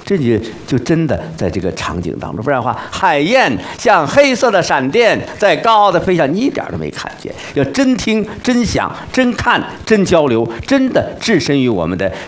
这就真的在这个场景当中，不然的话，海燕像黑色的闪电在高傲的飞翔，你一点都没看见。要真听、真想、真看、真交流，真的置身于我们的